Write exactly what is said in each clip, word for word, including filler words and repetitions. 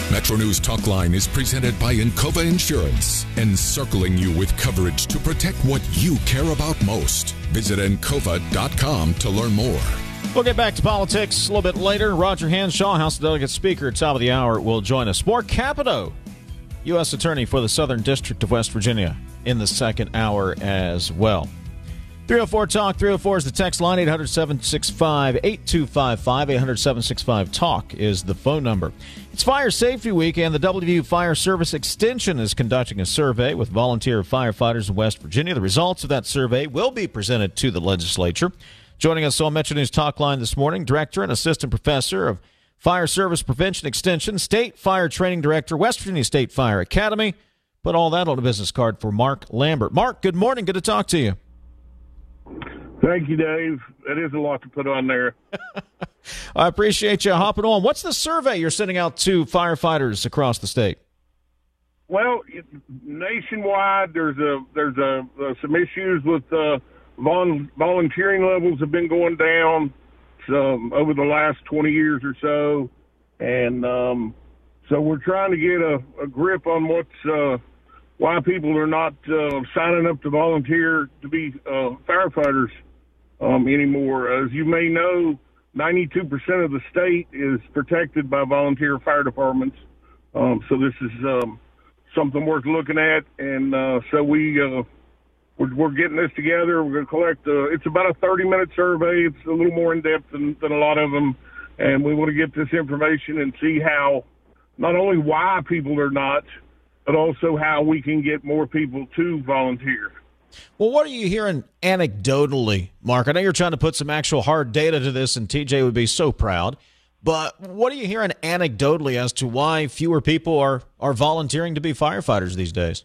Metro News Talkline is presented by Encova Insurance, encircling you with coverage to protect what you care about most. Visit encova dot com to learn more. We'll get back to politics a little bit later. Roger Hanshaw, House of Delegates Speaker, top of the hour, will join us. Mark Capito, U S Attorney for the Southern District of West Virginia, in the second hour as well. three oh four talk, three oh four is the text line, eight hundred, seven six five, eight two five five, eight hundred, seven six five, talk is the phone number. It's Fire Safety Week, and the W V U Fire Service Extension is conducting a survey with volunteer firefighters in West Virginia. The results of that survey will be presented to the legislature. Joining us on Metro News Talk Line this morning, Director and Assistant Professor of Fire Service Prevention Extension, State Fire Training Director, West Virginia State Fire Academy. Put all that on a business card for Mark Lambert. Mark, good morning. Good to talk to you. Thank you, Dave. That is a lot to put on there. I appreciate you hopping on. What's the survey you're sending out to firefighters across the state? Well, nationwide, there's a there's a, uh, some issues with uh, vol- volunteering levels have been going down some, over the last twenty years or so, and um, so we're trying to get a, a grip on what's uh, why people are not uh, signing up to volunteer to be uh, firefighters um, anymore. As you may know, ninety-two percent of the state is protected by volunteer fire departments. Um, so this is um, something worth looking at. And uh, so we, uh, we're, we're getting this together. We're going to collect, uh, it's about a thirty-minute survey. It's a little more in-depth than, than a lot of them. And we want to get this information and see how, not only why people are not, but also how we can get more people to volunteer. Well, what are you hearing anecdotally, Mark? I know you're trying to put some actual hard data to this, and T J would be so proud. But what are you hearing anecdotally as to why fewer people are, are volunteering to be firefighters these days?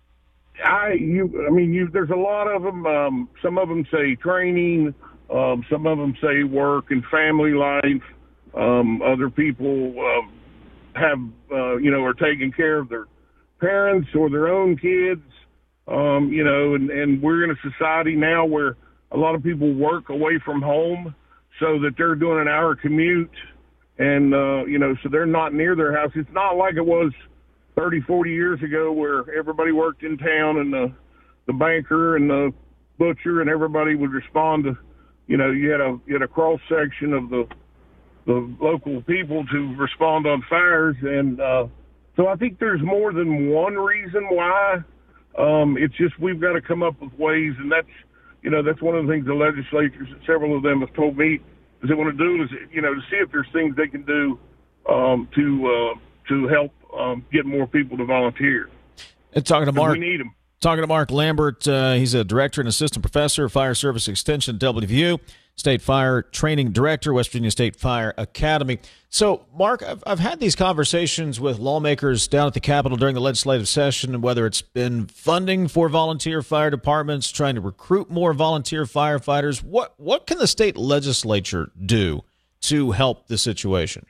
I, you, I mean, you, there's a lot of them. Um, some of them say training. Um, some of them say work and family life. Um, other people uh, have, uh, you know, are taking care of their parents or their own kids, um, you know, and, and we're in a society now where a lot of people work away from home so that they're doing an hour commute and, uh, you know, so they're not near their house. It's not like it was thirty, forty years ago where everybody worked in town and the, the banker and the butcher and everybody would respond to, you know, you had a, you had a cross section of the, the local people to respond on fires. And, uh, So I think there's more than one reason why. Um, it's just we've got to come up with ways, and that's, you know, that's one of the things the legislatures, several of them have told me, is they want to do is, you know, to see if there's things they can do um, to uh, to help um, get more people to volunteer. And talking to Mark, we need them. Talking to Mark Lambert, uh, he's a director and assistant professor of Fire Service Extension at W V U, State Fire Training Director, West Virginia State Fire Academy. So, Mark, I've, I've had these conversations with lawmakers down at the Capitol during the legislative session, and whether it's been funding for volunteer fire departments, trying to recruit more volunteer firefighters. What what can the state legislature do to help the situation?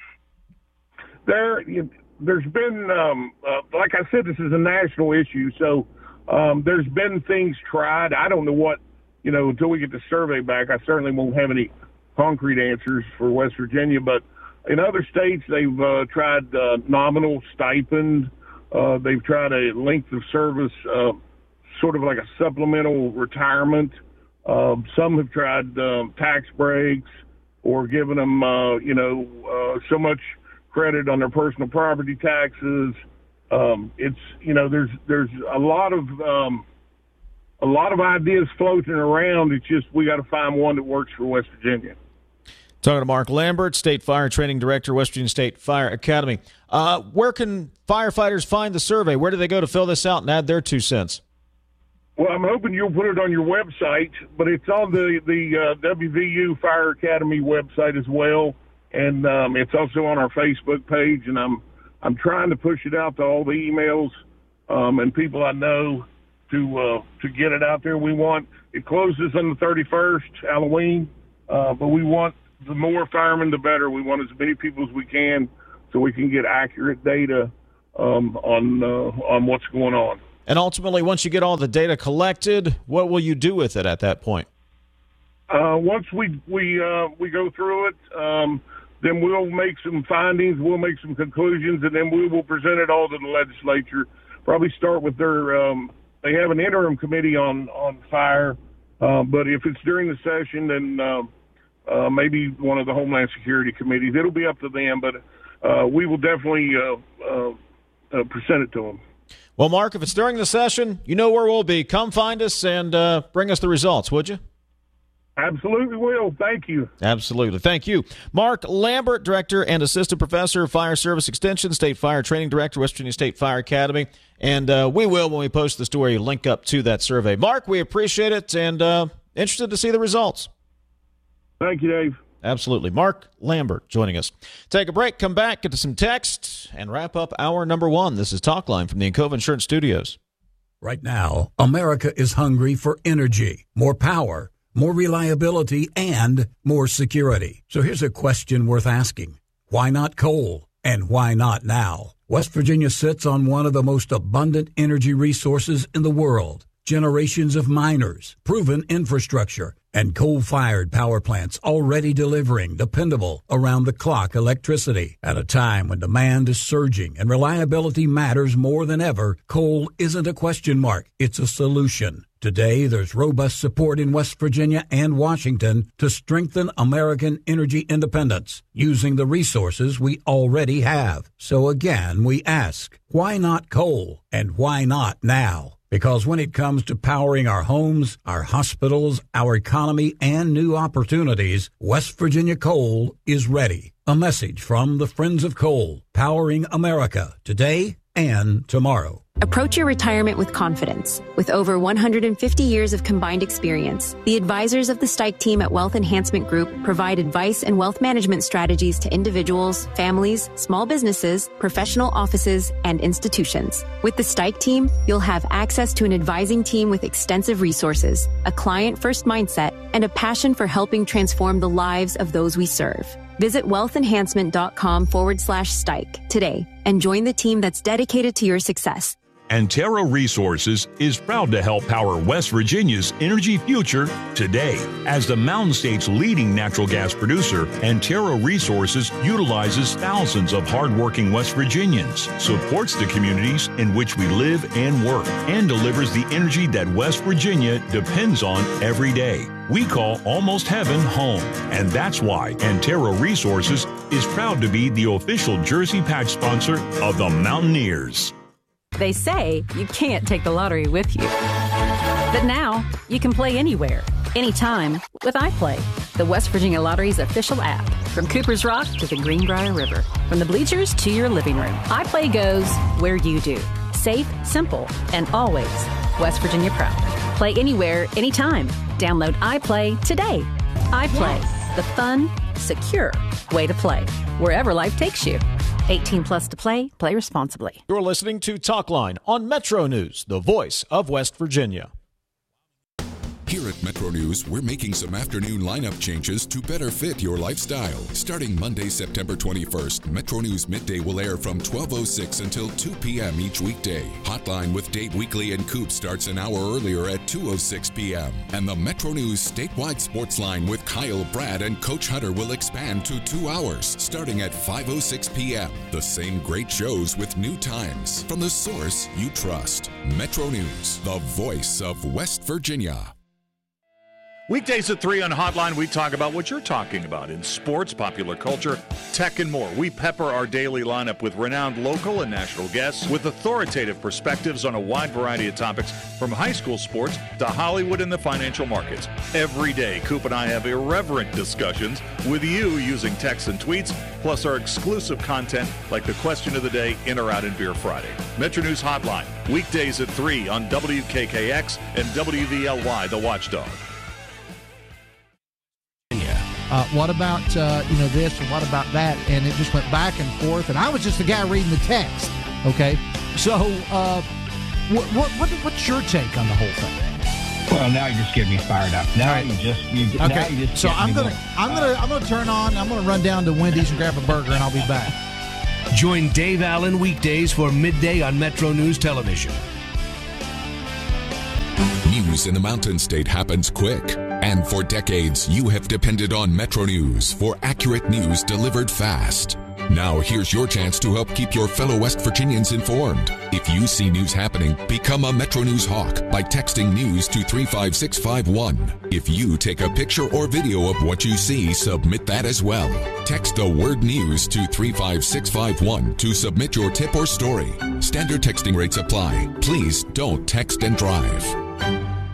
There, there's been, um, uh, like I said, this is a national issue, so um, there's been things tried. I don't know what, you know, until we get the survey back, I certainly won't have any concrete answers for West Virginia, but in other states, they've uh, tried uh, nominal stipend. Uh, they've tried a length of service, uh, sort of like a supplemental retirement. Uh, some have tried uh, tax breaks or given them, uh, you know, uh, so much credit on their personal property taxes. Um, it's, you know, there's there's a lot of um, a lot of ideas floating around. It's just we got to find one that works for West Virginia. Talking to Mark Lambert, State Fire Training Director, West Virginia State Fire Academy. Uh, where can firefighters find the survey? Where do they go to fill this out and add their two cents? Well, I'm hoping you'll put it on your website, but it's on the, the uh, W V U Fire Academy website as well, and um, it's also on our Facebook page, and I'm I'm trying to push it out to all the emails um, and people I know to uh, to get it out there. We want, it closes on the thirty-first, Halloween, uh, but we want the more firemen, the better. We want as many people as we can so we can get accurate data um, on uh, on what's going on. And ultimately, once you get all the data collected, what will you do with it at that point? Uh, once we we uh, we go through it, um, then we'll make some findings, we'll make some conclusions, and then we will present it all to the legislature. Probably start with their um, they have an interim committee on on fire, uh, but if it's during the session, then uh, uh, maybe one of the Homeland Security committees. It'll be up to them, but uh, we will definitely uh, uh, uh, present it to them. Well, Mark, if it's during the session, you know where we'll be. Come find us and uh, bring us the results, would you? Absolutely will. Thank you. Absolutely. Thank you. Mark Lambert, Director and Assistant Professor of Fire Service Extension, State Fire Training Director, West Virginia State Fire Academy. And uh, we will, when we post the story, link up to that survey. Mark, we appreciate it and uh, interested to see the results. Thank you, Dave. Absolutely. Mark Lambert joining us. Take a break, come back, get to some text, and wrap up hour number one. This is Talk Line from the Encova Insurance Studios. Right now, America is hungry for energy, more power, more reliability, and more security. So here's a question worth asking. Why not coal? And why not now? West Virginia sits on one of the most abundant energy resources in the world. Generations of miners, proven infrastructure, and coal-fired power plants already delivering dependable, around-the-clock electricity. At a time when demand is surging and reliability matters more than ever, coal isn't a question mark, it's a solution. Today, there's robust support in West Virginia and Washington to strengthen American energy independence using the resources we already have. So again, we ask, why not coal? And why not now? Because when it comes to powering our homes, our hospitals, our economy, and new opportunities, West Virginia Coal is ready. A message from the Friends of Coal, powering America today and tomorrow. Approach your retirement with confidence. With over one hundred fifty years of combined experience, the advisors of the Stike team at Wealth Enhancement Group provide advice and wealth management strategies to individuals, families, small businesses, professional offices, and institutions. With the Stike team, you'll have access to an advising team with extensive resources, a client-first mindset, and a passion for helping transform the lives of those we serve. Visit wealthenhancement.com forward slash Stike today and join the team that's dedicated to your success. Antero Resources is proud to help power West Virginia's energy future today. As the Mountain State's leading natural gas producer, Antero Resources utilizes thousands of hardworking West Virginians, supports the communities in which we live and work, and delivers the energy that West Virginia depends on every day. We call Almost Heaven home, and that's why Antero Resources is proud to be the official jersey patch sponsor of the Mountaineers. They say you can't take the lottery with you. But now, you can play anywhere, anytime with iPlay, the West Virginia Lottery's official app. From Cooper's Rock to the Greenbrier River, from the bleachers to your living room, iPlay goes where you do. Safe, simple, and always West Virginia proud. Play anywhere, anytime. Download iPlay today. iPlay, yes. The fun, secure way to play, wherever life takes you. eighteen plus to play. Play responsibly. You're listening to Talk Line on Metro News, the voice of West Virginia. Here at Metro News, we're making some afternoon lineup changes to better fit your lifestyle. Starting Monday, September twenty-first, Metro News Midday will air from twelve oh six until two p.m. each weekday. Hotline with Dave Weekly and Coop starts an hour earlier at two oh six p.m. And the Metro News statewide sports line with Kyle, Brad, and Coach Hunter will expand to two hours, starting at five oh six p.m. The same great shows with new times from the source you trust. Metro News, the voice of West Virginia. Weekdays at three on Hotline, we talk about what you're talking about in sports, popular culture, tech, and more. We pepper our daily lineup with renowned local and national guests with authoritative perspectives on a wide variety of topics, from high school sports to Hollywood and the financial markets. Every day, Coop and I have irreverent discussions with you using texts and tweets, plus our exclusive content like the question of the day, In or Out in Beer Friday. Metro News Hotline, weekdays at three on W K K X and W V L Y, The Watchdog. Uh, what about, uh, you know, this and what about that? And it just went back and forth. And I was just the guy reading the text, okay? So uh, what, what, what what's your take on the whole thing? Well, now you're just getting me fired up. Now right. you just you, okay. Now you just so I'm gonna going. I'm gonna I'm gonna turn on. I'm gonna run down to Wendy's and grab a burger, and I'll be back. Join Dave Allen weekdays for midday on Metro News Television. News in the Mountain State happens quick And for decades, you have depended on Metro News for accurate news delivered fast. Now here's your chance to help keep your fellow West Virginians informed. If you see news happening, become a Metro News Hawk by texting news to three five six five one. If you take a picture or video of what you see, submit that as well. Text the word news to three five six five one to submit your tip or story. Standard texting rates apply. Please don't text and drive.